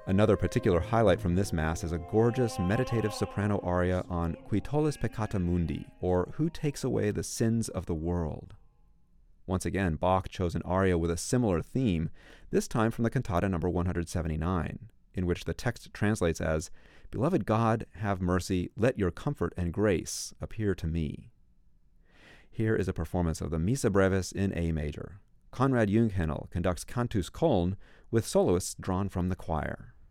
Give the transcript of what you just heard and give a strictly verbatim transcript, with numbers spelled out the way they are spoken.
Another particular highlight from this Mass is a gorgeous meditative soprano aria on Qui tollis peccata mundi, or Who Takes Away the Sins of the World. Once again, Bach chose an aria with a similar theme, this time from the cantata number one hundred seventy-nine, in which the text translates as, "Beloved God, have mercy, let your comfort and grace appear to me." Here is a performance of the Missa Brevis in A major. Konrad Junghänel conducts Cantus Köln with soloists drawn from the choir.